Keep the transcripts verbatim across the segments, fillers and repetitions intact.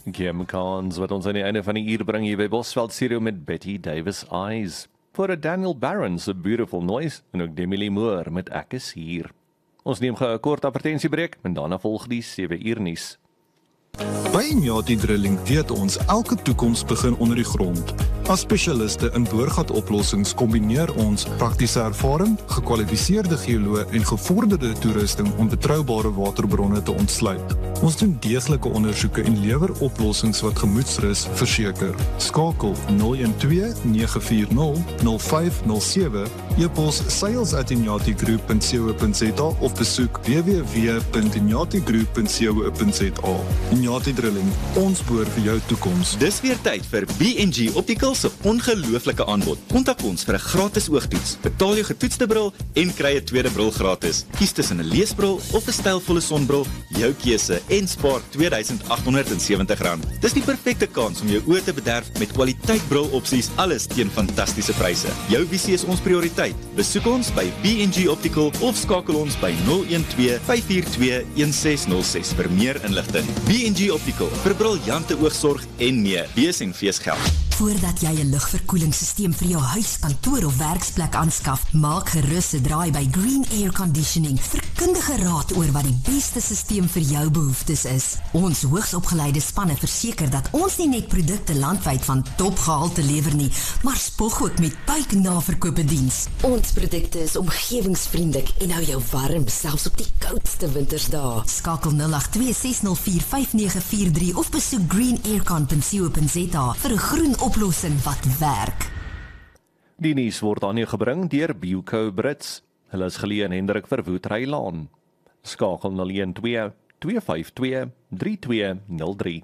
Kim Carnes wat ons aan die einde van die uur bring hier by Bosveld Studio met Betty Davis Eyes. Voor het Daniel Barron's A Beautiful Noise en ook Demi Lee Moore met Ek is hier. Ons neem gou 'n kort advertentiebreek en daarna volg die sewe uur nuus. By Inyati Drilling weet ons elke toekoms begin onder die grond. As spesialiste in boorgatoplossings kombineer ons praktiese ervaring, gekwalifiseerde geoloë en gevorderde toerusting om betroubare waterbronne te ontsluit. Ons doen deeglike ondersoeke en lewer oplossings wat gemoedsrus verseker. Skakel nul een twee nege vier nul nul vyf nul sewe, e-pos sales at inyati group punt co punt za of besoek w w w punt inyati group punt co punt za. Inyati Drilling, ons boor vir jou toekoms. Dis weer tyd vir B en G Optical se ongelooflike aanbod. Kontak ons vir 'n gratis oogtoets. Betaal jou getoetste bril en kry 'n tweede bril gratis. Kies tussen 'n leesbril of 'n stylvolle sonbril, jou keuse en spaar twee duisend agt honderd sewentig rand. Dis die perfekte kans om jou oë te bederf met kwaliteit brilopsies, alles teen fantastiese pryse. Jou visie is ons prioriteit. Besoek ons by B en G Optical of skakel ons by nul een twee vyf vier twee een ses nul ses vir meer inligting. B en G Optical vir briljante oogsorg en meer. Bees en feesgeld. Voordat jy 'n lugverkoelingsstelsel vir jou huis, kantoor of werksplek aanskaf, maak gerus 'n draai by Green Air Conditioning vir kundige raad oor wat die beste stelsel vir jou behoeftes is. Ons hoogsopgeleide spanne verseker dat ons nie net produkte landwyd van topgehalte lewer nie, maar spog ook met buiknaverkope diens. Ons produkte is omgewingsvriendelik en hou jou warm selfs op die koudste wintersdae. Skakel nul agt twee ses nul vier vyf nege vier drie of besoek green aircon punt co punt za vir 'n groen oplossing wat werk. Die nuus word aan jou gebring deur Bioco Brits. Hulle is geleë in Hendrik Verwoerd Rylaan. Skakel nul een twee twee vyf twee drie twee nul drie.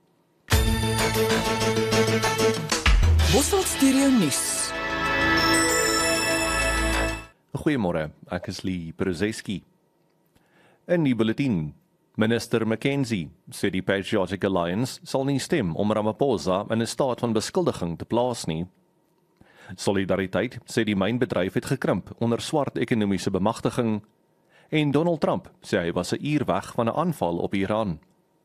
Bosveld Studio Nuus. Goeiemôre, ek is Lee Prozeski. In die bulletin. Minister Mackenzie sê die Patriotic Alliance sal nie stem om Ramaphosa in 'n staat van beskuldiging te plaas nie. Solidariteit sê die mynbedryf het gekrimp onder swart ekonomiese bemagtiging en Donald Trump sê hy was 'n uur weg van 'n aanval op Iran.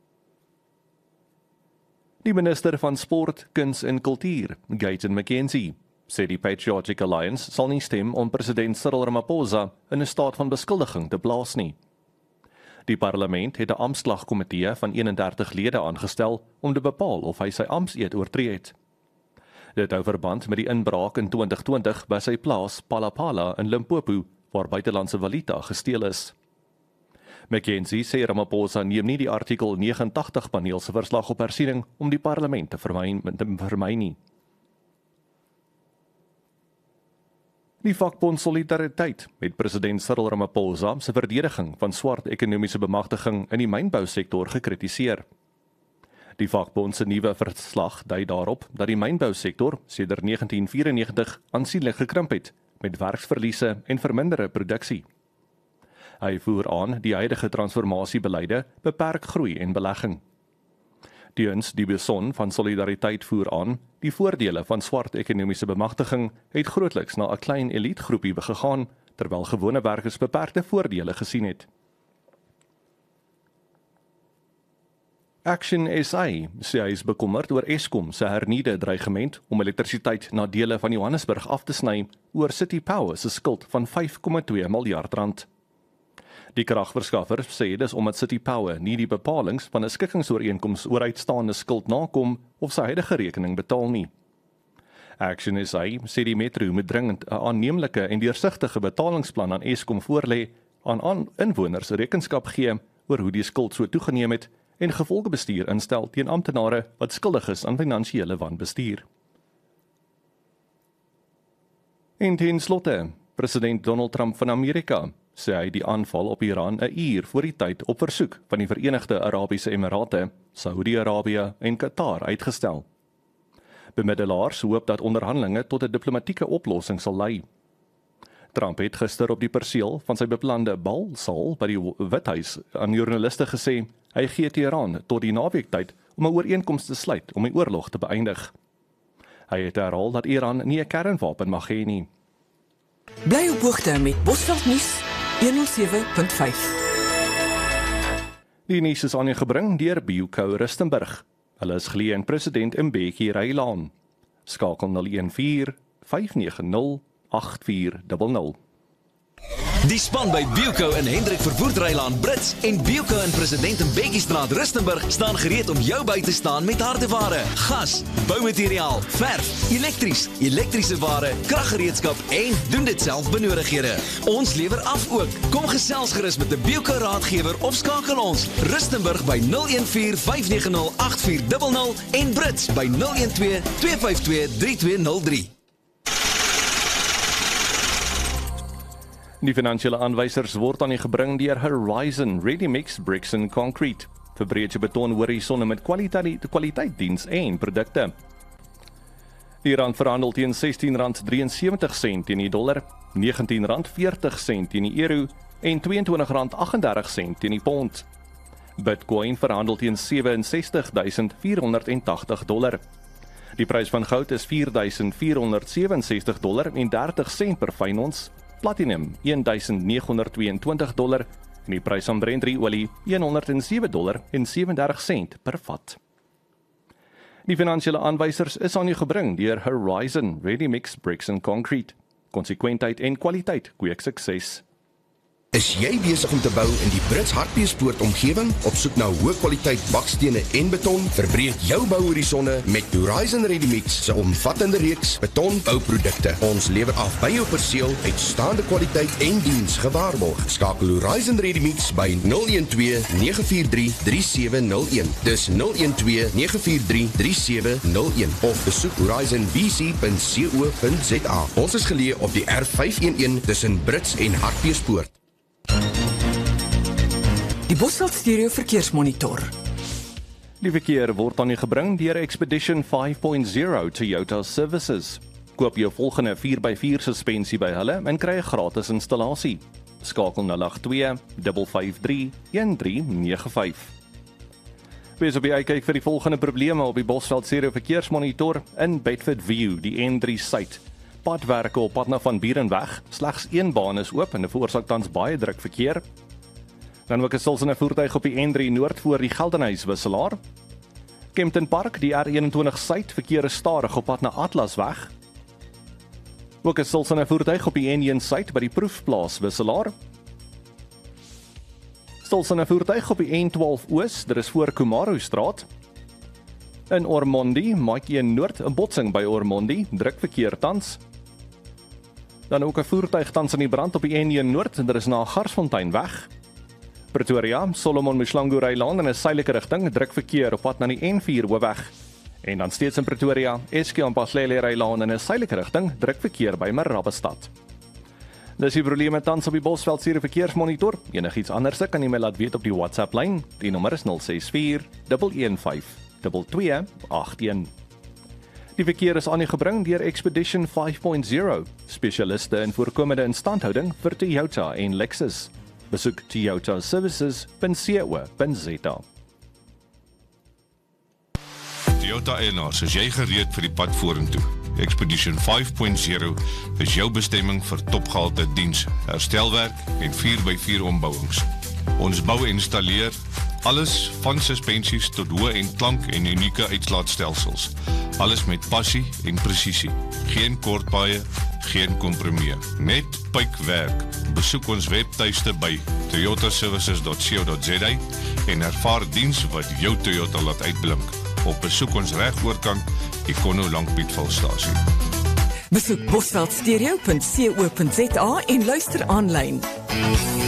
Die minister van Sport, Kuns en Kultuur, Gayton McKenzie, sê die Patriotic Alliance sal nie stem om president Cyril Ramaphosa in 'n staat van beskuldiging te plaas nie. Die parlement het 'n amptklagkomitee van eenendertig lede aangestel om te bepaal of hy sy amptseed oortree het. Dit hou verband met die inbraak in twintig twintig by sy plaas Palapala in Limpopo, waar buitelandse valuta gesteel is. McKenzie sê Ramaphosa neem nie die artikel agt nege paneel se verslag op hersiening om die parlement te vermy, te vermy nie. Die vakbond Solidariteit het president Cyril Ramaphosa se verdediging van swart ekonomiese bemagtiging in die mynbousektor gekritiseer. Die vakbond se nuwe verslag dui daarop dat die mynbousektor sedert negentien vyrenegentig aansienlik gekrimp het met werksverliese en verminderde produksie. Hy voer aan die huidige transformasiebeleide beperk groei en belegging. Teens die beson van Solidariteit voer aan, die voordele van swart ekonomiese bemagtiging het grootliks na 'n klein elitegroepie gegaan, terwyl gewone werkers beperkte voordele gesien het. Action S A sê hy is bekommerd oor Eskom se hernieude dreigement om elektrisiteit na dele van Johannesburg af te sny oor City Power se skuld van vyf komma twee miljard rand. Die kragverskaffer sê dis omdat City Power nie die bepalings van 'n skikkingsooreenkoms oor uitstaande skuld nakom of sy huidige rekening betaal nie. Action S A sê die metro moet dringend 'n aanneemlike en deursigtige betalingsplan aan Eskom voorlê, aan, aan inwoners rekenskap gee oor hoe die skuld so toegeneem het en gevolgebestuur instel teen amptenare wat skuldig is aan finansiële wanbestuur. En ten slotte, president Donald Trump van Amerika sê hy die aanval op Iran 'n uur voor die tyd op versoek van die Verenigde Arabiese Emirate, Saudi-Arabië en Qatar uitgestel. Bemiddelaars hoop dat onderhandelinge tot 'n diplomatieke oplossing sal lei. Trump het gister op die perseel van sy beplande balsaal by die Withuis aan joernaliste gesê hy gee Teheran tot die nawaaktyd om 'n ooreenkoms te sluit om die oorlog te beëindig. Hy het herhaal dat Iran nie 'n kernwapen mag hê nie. Bly op hoogte met Bosveld Nuus honderd sewe punt vyf. Die nuus is aan jou gebring deur Bioco Rustenburg. Hulle is geleë in President Mbeki Rylaan. Skakel nul een vier vyf nege nul agt vier nul nul. Die span by Bilco in Hendrik Verwoerd Rylaan Brits en Bilco in President Mbeki Straat Rustenburg staan gereed om jou by te staan met hardeware, gas, boumateriaal, verf, elektries, elektriese ware, kraggereedskap en doen dit self benodighede. Ons lewer af ook. Kom gesels gerus met 'n Bilco raadgewer of skakel ons Rustenburg by nul een vier vyf nege nul agt vier nul nul en Brits by nul een twee twee vyf twee drie twee nul drie. Die finansiële aanwysers word aan u gebring deur Horizon Ready Mix Bricks and Concrete. Verbreed je beton horisonne met kwaliteit, kwaliteit diens en produkte. Die rand verhandel teen sestien rand drieënsewentig sent teen die dollar, negentien rand veertig sent teen die euro en tweeëntwintig rand agt en dertig sent teen die pond. Bitcoin verhandel teen ses ses duisend vier honderd tagtig dollar. Die prys van goud is vier duisend vier honderd ses ses sef dollar en dertig sent per fyn ons. Platinum een duisend nege honderd tweeëntwintig dollar en die prys van Brent olie een honderd sewe dollar en sewendertig sent per vat. Die finansiële aanwysers is aan u gebring deur Horizon Ready Mix Bricks and Concrete. Konsekwentheid en kwaliteit kweek sukses. Is jy besig om te bou in die Brits Hartbeespoort omgewing? Op soek na hoë kwaliteit bakstene en beton? Verbreek jou bouhorisonne met Horizon Ready Mix se omvattende reeks beton bouprodukte. Ons lewer af by jou perseel uitstaande kwaliteit en diens gewaarborg. Skakel Horizon Ready Mix by nul een twee nege vier drie drie sewe nul een. Dis nul een twee nege vier drie drie sewe nul een of besoek horizon b c punt co punt z a. Ons is geleë op die R vyf een een tussen Brits en Hartbeespoort. Die Bosveld Stereo Verkeersmonitor. Die verkeer word aan u gebring deur Expedition vyf punt nul Toyota Services. Koop jou volgende vier by vier suspensie by hulle en kry 'n gratis installasie. Skakel nul agt twee vyf vyf drie een drie nege vyf. Wees op die uitkyk vir die volgende probleme op die Bosveld Stereo Verkeersmonitor in Bedford View, die N drie site. Padwerke op pad na Van Bierenweg, slegs een baan is oop en dit veroorsaak tans baie druk verkeer. Dan ook 'n stilsende voertuig op die N drie Noord voor die Geldenhuys wisselaar. Kempton Park, die R eenentwintig Suid, verkeer is stadig op pad na Atlasweg. Ook 'n stilsende voertuig op die N een Suid by die Proefplaas wisselaar. Stilsende voertuig op die N twaalf Oos, dit is voor Kumaro Straat. In Ormonde, Mike een Noord, 'n botsing by Ormonde, druk verkeer tans. Dan ook 'n voertuig tans in die brand op die N een Noord, en dit is na Garsfontein weg. Pretoria, Solomon Mshlangu Rylaan in 'n suidelike rigting, druk verkeer op pad na die N vier hoofweg. En dan steeds in Pretoria, Eskie en Paslele Rylaan in 'n suidelike rigting, druk verkeer by Marabastad. Dis die probleme tans op die Bosveld Stereo Verkeersmonitor. Enigiets anders kan jy my laat weet op die WhatsApp lyn. Die nommer is nul ses vier een een vyf twee twee agt een. Die verkeer is aan u gebring deur Expedition vyf punt nul, spesialiste in voorkomende instandhouding vir Toyota en Lexus. Besoek toyota services punt co punt z a. Toyota eienaars, is jy gereed vir die pad vorentoe? Expedition vyf punt nul is jou bestemming vir topgehalte diens, herstelwerk en vier by vier ombouings. Ons bou en installeer alles van suspensies tot hoë en klank en unieke uitslaatstelsels. Alles met passie en presisie. Geen kortpaaie, geen kompromie. Net puikwerk. Besoek ons webtuiste by toyota services dot co dot z a en ervaar diens wat jou Toyota laat uitblink. Op besoek ons reg oorkant Econo Langpietvalstasie. Besoek bosveld stereo punt co punt z a en luister aanlyn.